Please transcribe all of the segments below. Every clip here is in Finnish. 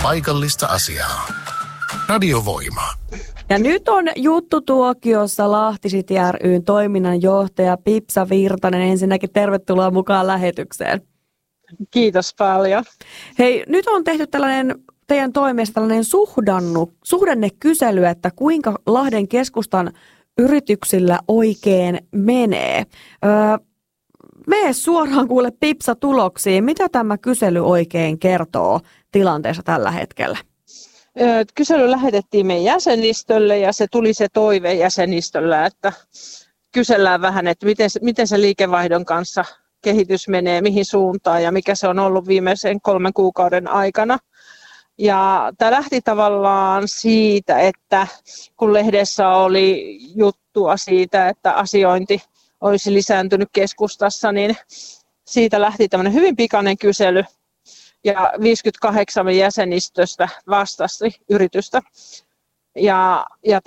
paikallista asiaa. Radiovoima. Ja nyt on juttutuokiossa Lahti City ry:n toiminnanjohtaja Pipsa Virtanen. Ensinnäkin tervetuloa mukaan lähetykseen. Kiitos paljon. Hei, nyt on tehty teidän toimesta tällainen suhdannekysely, että kuinka Lahden keskustan yrityksillä oikein menee. Mene suoraan kuule Pipsa tuloksiin. Mitä tämä kysely oikein kertoo tilanteessa tällä hetkellä? Kysely lähetettiin meidän jäsenistölle ja se tuli se toive jäsenistöllä, että kysellään vähän, että miten se liikevaihdon kanssa kehitys menee, mihin suuntaan ja mikä se on ollut viimeisen 3 kuukauden aikana. Ja tämä lähti tavallaan siitä, että kun lehdessä oli juttua siitä, että asiointi olisi lisääntynyt keskustassa, niin siitä lähti tämmöinen hyvin pikainen kysely. Ja 58 jäsenistöstä vastasi yritystä. Ja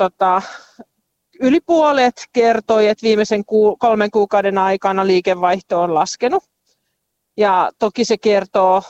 yli puolet kertoi, että viimeisen 3 kuukauden aikana liikevaihto on laskenut. Ja toki se kertoo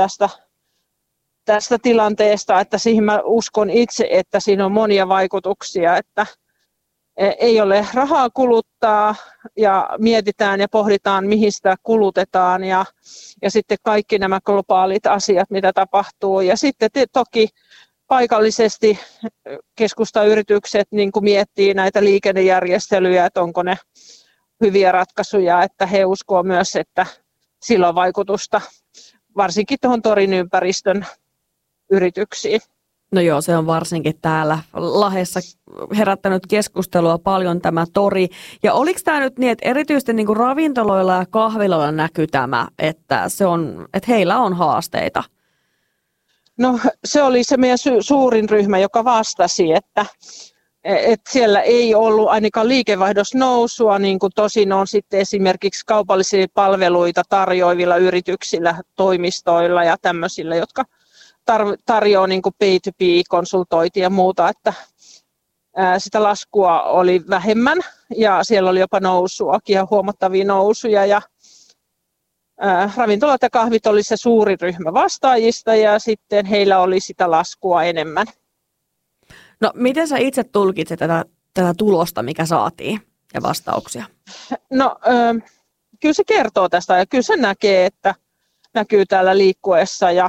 tästä tilanteesta, että siihen mä uskon itse, että siinä on monia vaikutuksia, että ei ole rahaa kuluttaa ja mietitään ja pohditaan, mihin sitä kulutetaan ja sitten kaikki nämä globaalit asiat, mitä tapahtuu. Ja sitten toki paikallisesti keskustayritykset niin kuin miettii näitä liikennejärjestelyjä, että onko ne hyviä ratkaisuja, että he uskoo myös, että sillä on vaikutusta varsinkin tuohon torin ympäristön yrityksiin. No joo, se on varsinkin täällä Lahdessa herättänyt keskustelua paljon tämä tori. Ja oliko tämä nyt niin, että erityisesti niin kuin ravintoloilla ja kahviloilla näkyy tämä, että heillä on haasteita? No se oli se meidän suurin ryhmä, joka vastasi, että siellä ei ollut ainakaan liikevaihdossa nousua, niin kuin tosin on sitten esimerkiksi kaupallisia palveluita tarjoavilla yrityksillä, toimistoilla ja tämmöisillä, jotka tarjoaa niin kuin B2B-konsultointia ja muuta, että sitä laskua oli vähemmän ja siellä oli jopa nousuakin ja huomattavia nousuja ja ravintolat ja kahvit oli se suuri ryhmä vastaajista ja sitten heillä oli sitä laskua enemmän. No miten sä itse tulkitset tätä tulosta, mikä saatiin ja vastauksia? No kyllä se kertoo tästä ja kyllä se näkyy täällä liikkuessa ja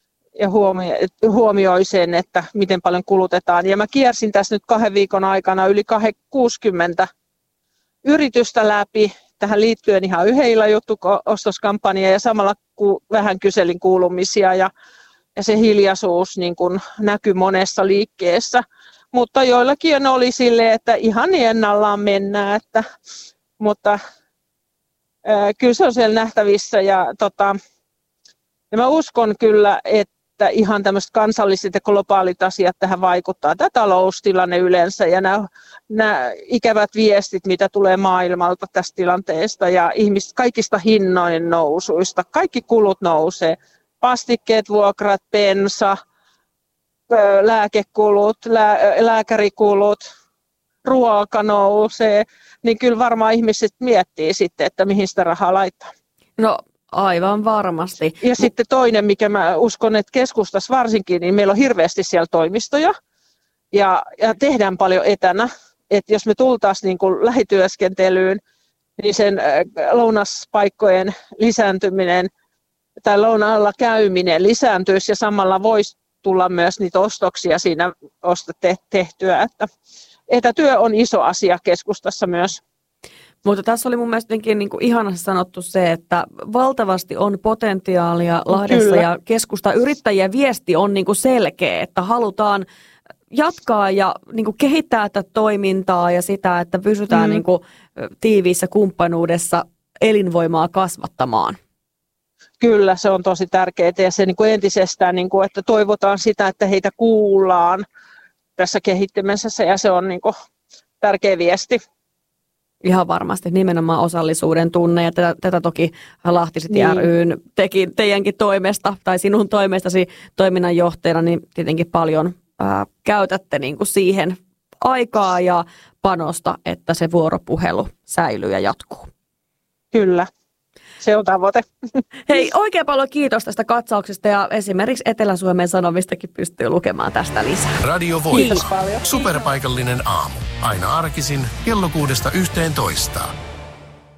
huomioi sen, että miten paljon kulutetaan. Ja mä kiersin tässä nyt 2 viikon aikana yli 60 yritystä läpi. Tähän liittyen ihan yhdellä juttu-ostoskampanja ja samalla vähän kyselin kuulumisia ja se hiljaisuus niin kuin näkyi monessa liikkeessä. Mutta joillakin oli silleen, että ihan ennallaan mennään, mutta kyllä se on siellä nähtävissä ja mä uskon kyllä, että ihan tämmöiset kansalliset ja globaalit asiat tähän vaikuttaa. Tämä taloustilanne yleensä ja nämä ikävät viestit, mitä tulee maailmalta tästä tilanteesta ja kaikista hinnojen nousuista. Kaikki kulut nousee. Pastikkeet, vuokrat, bensa, lääkekulut, lääkärikulut, ruoka nousee. Niin kyllä varmaan ihmiset miettii sitten, että mihin sitä rahaa laittaa. No aivan varmasti. Ja sitten toinen, mikä mä uskon, että keskustassa varsinkin, niin meillä on hirveästi siellä toimistoja ja tehdään paljon etänä. Että jos me tultaisiin niin kuin lähityöskentelyyn, niin sen lounaspaikkojen lisääntyminen tai lounaalla käyminen lisääntyisi ja samalla voisi tulla myös niitä ostoksia siinä tehtyä. Että etätyö on iso asia keskustassa myös. Mutta tässä oli mun mielestä niin kuin ihanasti sanottu se, että valtavasti on potentiaalia Lahdessa. Kyllä. Ja keskustayrittäjien viesti on niin kuin selkeä, että halutaan jatkaa ja niin kuin kehittää tätä toimintaa ja sitä, että pysytään niin kuin tiiviissä kumppanuudessa elinvoimaa kasvattamaan. Kyllä, se on tosi tärkeää ja se niin kuin entisestään, niin kuin, että toivotaan sitä, että heitä kuullaan tässä kehittämisessä ja se on niin kuin tärkeä viesti. Ihan varmasti nimenomaan osallisuuden tunne ja tätä toki Lahti City ry:n teki teidänkin toimesta tai sinun toimestasi toiminnanjohtajana, niin tietenkin paljon käytätte niin kuin siihen aikaa ja panosta, että se vuoropuhelu säilyy ja jatkuu. Kyllä. Se on tavoite. Hei, oikein paljon kiitos tästä katsauksesta ja esimerkiksi Etelä-Suomen Sanomistakin pystyy lukemaan tästä lisää. Radio Voima. Kiitos paljon. Superpaikallinen aamu. Aina arkisin kello 6–11.